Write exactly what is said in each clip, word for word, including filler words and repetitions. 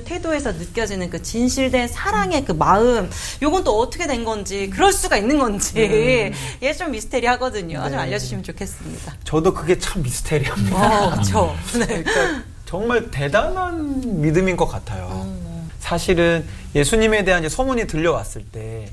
그 태도에서 느껴지는 그 진실된 사랑의 그 마음, 요건 또 어떻게 된 건지, 그럴 수가 있는 건지, 음. 얘 좀 미스테리하거든요. 네. 좀 알려주시면 좋겠습니다. 저도 그게 참 미스테리합니다. 어, 그렇죠. 네. 그러니까 정말 대단한 믿음인 것 같아요. 음. 사실은 예수님에 대한 이제 소문이 들려왔을 때,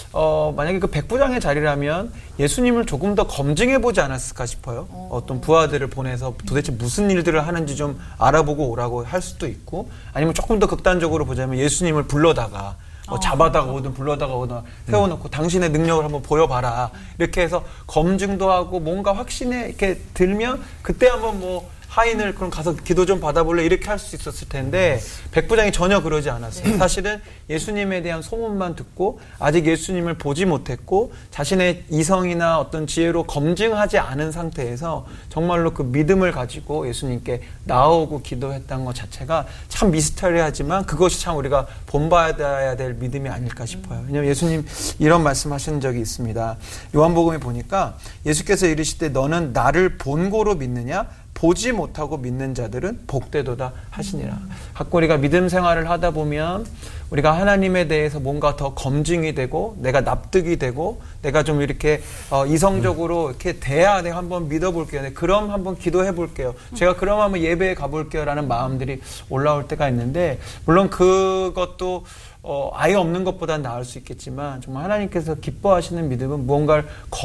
어, 만약에 그 백부장의 자리라면 예수님을 조금 더 검증해보지 않았을까 싶어요. 어. 어떤 부하들을 보내서 도대체 무슨 일들을 하는지 좀 알아보고 오라고 할 수도 있고, 아니면 조금 더 극단적으로 보자면 예수님을 불러다가 뭐 잡아다가 오든 불러다가 오든 세워놓고 음. 당신의 능력을 한번 보여봐라. 이렇게 해서 검증도 하고 뭔가 확신에 이렇게 들면 그때 한번 뭐 하인을 그럼 가서 기도 좀 받아볼래 이렇게 할 수 있었을 텐데 백부장이 전혀 그러지 않았어요. 사실은 예수님에 대한 소문만 듣고 아직 예수님을 보지 못했고 자신의 이성이나 어떤 지혜로 검증하지 않은 상태에서 정말로 그 믿음을 가지고 예수님께 나오고 기도했다는 것 자체가 참 미스터리하지만 그것이 참 우리가 본받아야 될 믿음이 아닐까 싶어요. 왜냐하면 예수님 이런 말씀하신 적이 있습니다. 요한복음에 보니까 예수께서 이르시되 너는 나를 본고로 믿느냐? 보지 못하고 믿는 자들은 복되도다 하시니라. 가끔 우리가 믿음 생활을 하다 보면 우리가 하나님에 대해서 뭔가 더 검증이 되고 내가 납득이 되고 내가 좀 이렇게 어, 이성적으로 이렇게 돼야 내가 한번 믿어볼게요. 네, 그럼 한번 기도해 볼게요. 제가 그럼 한번 예배에 가볼게요. 라는 마음들이 올라올 때가 있는데 물론 그것도 어, 아예 없는 것보다는 나을 수 있겠지만 정말 하나님께서 기뻐하시는 믿음은 무언가를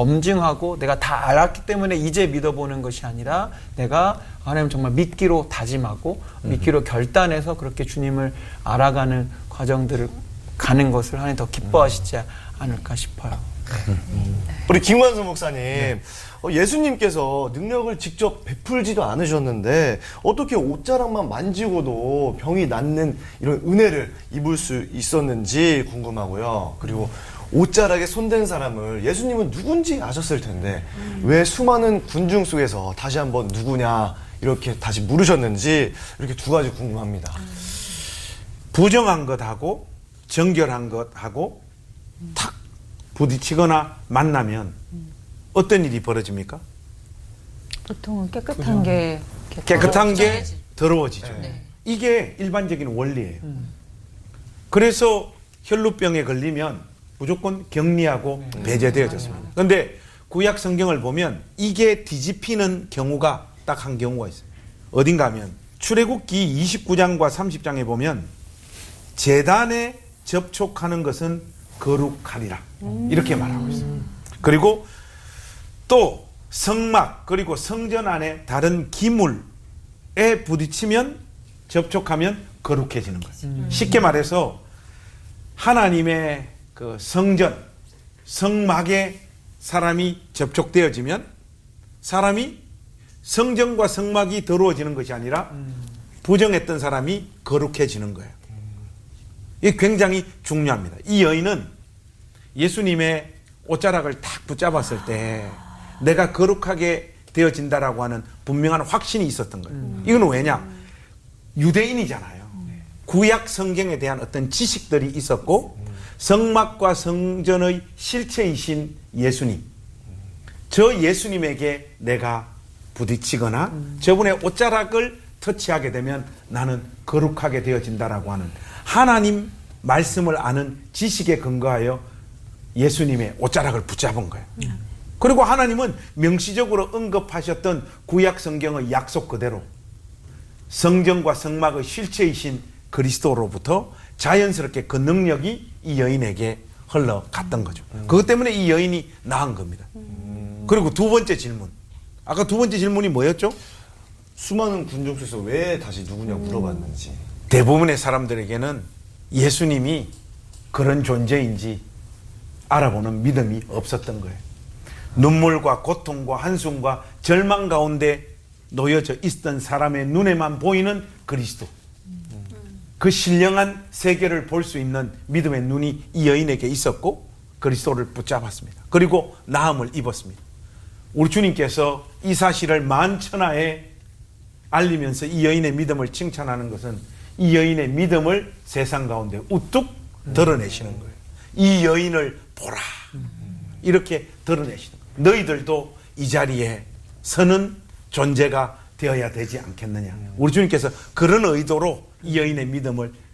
검증하고 내가 다 알았기 때문에 이제 믿어보는 것이 아니라 내가 하나님 정말 믿기로 다짐하고 음. 믿기로 결단해서 그렇게 주님을 알아가는 과정들을 가는 것을 하나님 더 기뻐하시지 않을까 싶어요. 음. 우리 김관수 목사님, 네. 어, 예수님께서 능력을 직접 베풀지도 않으셨는데 어떻게 옷자락만 만지고도 병이 낫는 이런 은혜를 입을 수 있었는지 궁금하고요. 그리고 옷자락에 손댄 사람을 예수님은 누군지 아셨을 텐데 음. 왜 수많은 군중 속에서 다시 한번 누구냐 이렇게 다시 물으셨는지 이렇게 두 가지 궁금합니다. 음. 부정한 것하고 정결한 것하고 음. 탁 부딪히거나 만나면 음. 어떤 일이 벌어집니까? 보통은 깨끗한 게 깨끗한 게 더러워지죠. 네. 이게 일반적인 원리예요. 음. 그래서 혈루병에 걸리면 무조건 격리하고 네. 배제되어졌습니다. 그런데 구약 성경을 보면 이게 뒤집히는 경우가 딱 한 경우가 있어요. 어딘가 하면 출애굽기 이십구 장과 삼십 장에 보면 제단에 접촉하는 것은 거룩하리라 음. 이렇게 말하고 있어요. 그리고 또 성막 그리고 성전 안에 다른 기물에 부딪히면 접촉하면 거룩해지는 거예요. 음. 쉽게 말해서 하나님의 그 성전 성막에 사람이 접촉되어지면 사람이 성전과 성막이 더러워지는 것이 아니라 음. 부정했던 사람이 거룩해지는 거예요. 이게 굉장히 중요합니다. 이 여인은 예수님의 옷자락을 탁 붙잡았을 때 내가 거룩하게 되어진다라고 하는 분명한 확신이 있었던 거예요. 음. 이건 왜냐? 유대인이잖아요. 음. 구약 성경에 대한 어떤 지식들이 있었고 음. 성막과 성전의 실체이신 예수님. 저 예수님에게 내가 부딪히거나 음. 저분의 옷자락을 터치하게 되면 나는 거룩하게 되어진다라고 하는 하나님 말씀을 아는 지식에 근거하여 예수님의 옷자락을 붙잡은 거예요. 음. 그리고 하나님은 명시적으로 언급하셨던 구약 성경의 약속 그대로 성전과 성막의 실체이신 그리스도로부터 자연스럽게 그 능력이 이 여인에게 흘러갔던 거죠. 음. 그것 때문에 이 여인이 나은 겁니다. 음. 그리고 두 번째 질문. 아까 두 번째 질문이 뭐였죠? 수많은 군중 속에서 왜 다시 누구냐고 물어봤는지. 대부분의 사람들에게는 예수님이 그런 존재인지 알아보는 믿음이 없었던 거예요. 눈물과 고통과 한숨과 절망 가운데 놓여져 있던 사람의 눈에만 보이는 그리스도. 그 신령한 세계를 볼 수 있는 믿음의 눈이 이 여인에게 있었고 그리스도를 붙잡았습니다. 그리고 나음을 입었습니다. 우리 주님께서 이 사실을 만천하에 알리면서 이 여인의 믿음을 칭찬하는 것은 이 여인의 믿음을 세상 가운데 우뚝 드러내시는 거예요. 이 여인을 보라. 이렇게 드러내시는 거예요. 너희들도 이 자리에 서는 존재가 되어야 되지 않겠느냐. 우리 주님께서 그런 의도로 이 여인의 믿음을